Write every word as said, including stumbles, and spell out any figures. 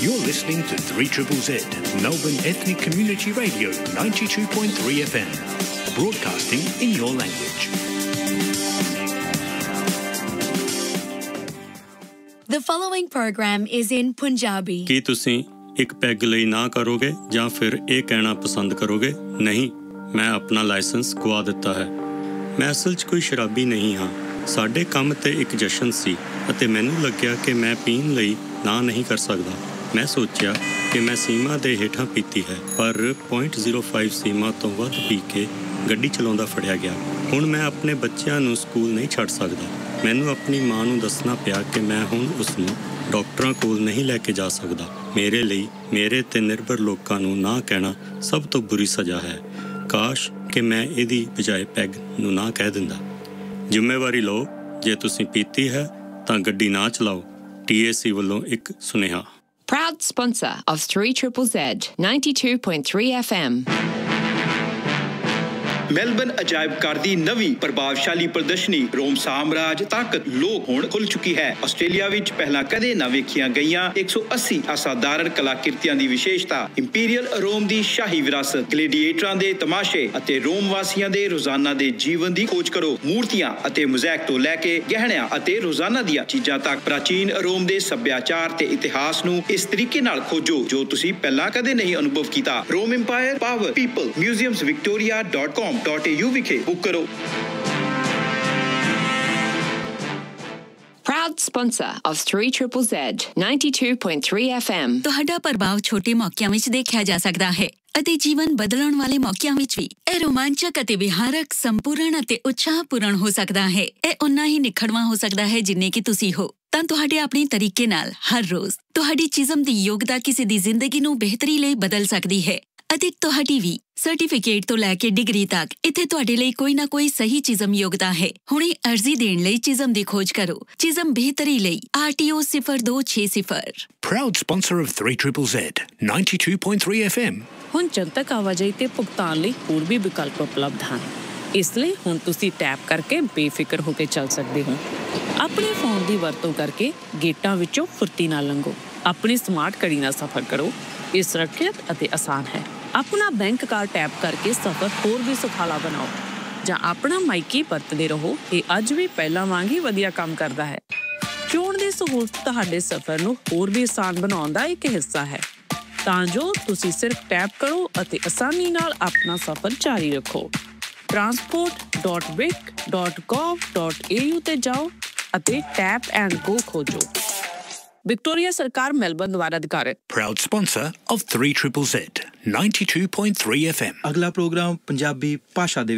You're listening to three Z Z, Melbourne Ethnic Community Radio, ninety-two point three F M, broadcasting in your language. The following program is in Punjabi. ਕੀ ਤੁਸੀਂ ਇੱਕ peg ਲਈ ਨਾ ਕਰੋਗੇ ਜਾਂ ਫਿਰ ਇਹ ਕਹਿਣਾ ਪਸੰਦ ਕਰੋਗੇ? ਨਹੀਂ, ਮੈਂ ਆਪਣਾ ਲਾਇਸੈਂਸ ਗਵਾ ਦਿੱਤਾ ਹੈ। ਮੈਂ ਅਸਲ 'ਚ ਕੋਈ ਸ਼ਰਾਬੀ ਨਹੀਂ ਹਾਂ। ਸਾਡੇ ਕੰਮ ਤੇ ਇੱਕ ਜਸ਼ਨ ਸੀ ਅਤੇ ਮੈਨੂੰ ਲੱਗਿਆ ਕਿ ਮੈਂ ਪੀਣ ਲਈ ਨਾ ਨਹੀਂ ਕਰ ਸਕਦਾ। ਮੈਂ ਸੋਚਿਆ ਕਿ ਮੈਂ ਸੀਮਾ ਦੇ ਹੇਠਾਂ ਪੀਤੀ ਹੈ, ਪਰ ਪੁਆਇੰਟ ਜ਼ੀਰੋ ਫਾਈਵ ਸੀਮਾ ਤੋਂ ਵੱਧ ਪੀ ਕੇ ਗੱਡੀ ਚਲਾਉਂਦਾ ਫੜਿਆ ਗਿਆ। ਹੁਣ ਮੈਂ ਆਪਣੇ ਬੱਚਿਆਂ ਨੂੰ ਸਕੂਲ ਨਹੀਂ ਛੱਡ ਸਕਦਾ। ਮੈਨੂੰ ਆਪਣੀ ਮਾਂ ਨੂੰ ਦੱਸਣਾ ਪਿਆ ਕਿ ਮੈਂ ਹੁਣ ਉਸ ਨੂੰ ਡਾਕਟਰਾਂ ਕੋਲ ਨਹੀਂ ਲੈ ਕੇ ਜਾ ਸਕਦਾ। ਮੇਰੇ ਲਈ ਮੇਰੇ ਤੇ ਨਿਰਭਰ ਲੋਕਾਂ ਨੂੰ ਨਾ ਕਹਿਣਾ ਸਭ ਤੋਂ ਬੁਰੀ ਸਜ਼ਾ ਹੈ। ਕਾਸ਼ ਕਿ ਮੈਂ ਇਹਦੀ ਬਜਾਏ ਪੈਗ ਨੂੰ ਨਾ ਕਹਿ ਦਿੰਦਾ। ਜ਼ਿੰਮੇਵਾਰੀ ਲਓ, ਜੇ ਤੁਸੀਂ ਪੀਤੀ ਹੈ ਤਾਂ ਗੱਡੀ ਨਾ ਚਲਾਓ। ਟੀ ਏ ਸੀ ਵੱਲੋਂ ਇੱਕ ਸੁਨੇਹਾ। Proud sponsor of three Z Z, ninety-two point three F M. Melbourne ਅਜਾਇਬ ਘਰ ਦੀ ਨਵੀਂ ਪ੍ਰਭਾਵਸ਼ਾਲੀ ਪ੍ਰਦਰਸ਼ਨੀ ਰੋਮ ਸਾਮਰਾਜ ਤਾਕਤ ਲੋਕ ਹੁਣ ਖੁੱਲ ਚੁੱਕੀ ਹੈ। ਆਸਟ੍ਰੇਲੀਆ ਵਿੱਚ ਪਹਿਲਾਂ ਕਦੇ ਨਾ ਵੇਖੀਆਂ ਗਈਆਂ ਇੱਕ ਸੌ ਅੱਸੀ ਅਸਾਧਾਰਨ ਕਲਾਕ੍ਰਿਤੀਆਂ ਦੀ ਵਿਸ਼ੇਸ਼ਤਾ, ਇੰਪੀਰੀਅਲ ਰੋਮ ਦੀ ਸ਼ਾਹੀ ਵਿਰਾਸਤ, ਗਲੈਡੀਏਟਰਾਂ ਦੇ ਤਮਾਸ਼ੇ ਅਤੇ ਰੋਮ ਵਾਸੀਆਂ ਦੇ ਰੋਜ਼ਾਨਾ ਦੇ ਜੀਵਨ ਦੀ ਖੋਜ ਕਰੋ। ਮੂਰਤੀਆਂ ਅਤੇ ਮੋਜ਼ੈਕ ਤੋਂ ਲੈ ਕੇ ਗਹਿਣਿਆਂ ਅਤੇ ਰੋਜ਼ਾਨਾ ਦੀਆਂ ਚੀਜ਼ਾਂ ਤੱਕ ਪ੍ਰਾਚੀਨ ਰੋਮ ਦੇ ਸੱਭਿਆਚਾਰ ਤੇ ਇਤਿਹਾਸ ਨੂੰ ਇਸ ਤਰੀਕੇ ਨਾਲ ਖੋਜੋ ਜੋ ਤੁਸੀਂ ਪਹਿਲਾਂ ਕਦੇ ਨਹੀਂ ਅਨੁਭਵ ਕੀਤਾ। ਰੋਮ empire power people museums Victoria dot com dot A you ਵਿਖੇ ਬੁੱਕ ਕਰੋ। Proud sponsor of three Z Z, ninety-two point three F M. ਤੁਹਾਡਾ ਪ੍ਰਭਾਵ ਛੋਟੇ ਮੌਕਿਆਂ ਵਿੱਚ ਦੇਖਿਆ ਜਾ ਸਕਦਾ ਹੈ ਅਤੇ ਜੀਵਨ ਬਦਲਣ ਵਾਲੇ ਮੌਕਿਆਂ ਵਿੱਚ ਵੀ ਇਹ ਰੋਮਾਂਚਕ ਅਤੇ ਵਿਹਾਰਕ, ਸੰਪੂਰਨ ਅਤੇ ਉਤਸ਼ਾਹਪੂਰਨ ਹੋ ਸਕਦਾ ਹੈ। ਇਹ ਉਨਾ ਹੀ ਨਿਖੜਵਾਂ ਹੋ ਸਕਦਾ ਹੈ ਜਿੰਨੇ ਕਿ ਤੁਸੀਂ ਹੋ। ਤਾਂ ਤੁਹਾਡੇ ਆਪਣੇ ਤਰੀਕੇ ਨਾਲ ਹਰ ਰੋਜ਼ ਤੁਹਾਡੀ ਚਿਜ਼ਮ ਦੀ ਯੋਗਤਾ ਕਿਸੇ ਦੀ ਜ਼ਿੰਦਗੀ ਨੂੰ ਬਿਹਤਰੀ ਲਈ ਬਦਲ ਸਕਦੀ ਹੈ ਅਤੇ ਤੁਹਾਡੀ ਵੀ ਸਰਟੀਫਿਕੇਟ ਤੋਂ ਲੈ ਕੇ ਡਿਗਰੀ ਤੱਕ ਇੱਥੇ ਤੁਹਾਡੇ ਲਈ ਕੋਈ ਨਾ ਕੋਈ ਸਹੀ ਚਿਜ਼ਮ ਯੋਗਤਾ ਹੈ। ਹੁਣੇ ਅਰਜ਼ੀ ਦੇਣ ਲਈ ਚਿਜ਼ਮ ਦੀ ਖੋਜ ਕਰੋ। ਚਿਜ਼ਮ ਬਿਹਤਰੀ ਲਈ ਆਰ ਟੀ ਓ ਜ਼ੀਰੋ ਦੋ ਛੇ zero. Proud sponsor of three Z Z, ninety-two point three F M. ਹੁਣ ਜਨਤਕ ਆਵਾਜਾਈ ਤੇ ਭੁਗਤਾਨ ਲਈ ਹੋਰ ਵੀ ਵਿਕਲਪ ਉਪਲਬਧ ਹਨ। ਇਸ ਲਈ ਹੁਣ ਤੁਸੀਂ ਟੈਪ ਕਰਕੇ ਬੇਫਿਕਰ ਹੋ ਕੇ ਚੱਲ ਸਕਦੇ ਹੋ। ਆਪਣੇ ਫੋਨ ਦੀ ਵਰਤੋਂ ਕਰਕੇ ਗੇਟਾਂ ਵਿੱਚੋਂ ਫੁਰਤੀ ਨਾਲ ਲੰਘੋ। ਆਪਣੀ ਸਮਾਰਟ ਘੜੀ ਨਾਲ ਸਫ਼ਰ ਕਰੋ। ਇਹ ਸੁਰੱਖਿਅਤ ਅਤੇ ਆਸਾਨ ਹੈ। ਆਪਣਾ ਬੈਂਕ ਕਾਰਡ ਟੈਪ ਕਰਕੇ ਸਫ਼ਰ ਹੋਰ ਵੀ ਸੁਖਾਲਾ ਬਣਾਓ ਜਾਂ ਆਪਣਾ ਮਾਈਕੀ ਵਰਤਦੇ ਰਹੋ। ਇਹ ਅੱਜ ਵੀ ਪਹਿਲਾਂ ਵਾਂਗ ਹੀ ਵਧੀਆ ਕੰਮ ਕਰਦਾ ਹੈ। ਚੋਣ ਦੀ ਸਹੂਲਤ ਤੁਹਾਡੇ ਸਫ਼ਰ ਨੂੰ ਹੋਰ ਵੀ ਆਸਾਨ ਬਣਾਉਣ ਦਾ ਇੱਕ ਹਿੱਸਾ ਹੈ ਤਾਂ ਜੋ ਤੁਸੀਂ ਸਿਰਫ ਟੈਪ ਕਰੋ ਅਤੇ ਆਸਾਨੀ ਨਾਲ ਆਪਣਾ ਸਫ਼ਰ ਜਾਰੀ ਰੱਖੋ। ਟਰਾਂਸਪੋਰਟ ਡਾਟ ਵਿਕ ਡਾਟ ਗੋਵ ਡਾਟ ਏ ਯੂ ਤੇ ਜਾਓ ਅਤੇ ਟੈਪ ਐਂਡ ਗੋ ਖੋਜੋ। ਵਿਕਟੋਰੀਆ ਸਰਕਾਰ ਮੈਲਬਨ ਦੁਆਰਾ ਅਧਿਕਾਰਿਤ। Proud sponsor of three Z Z, ninety-two point three F M. ਅਗਲਾ ਪ੍ਰੋਗਰਾਮ ਪੰਜਾਬੀ ਭਾਸ਼ਾ ਦੇ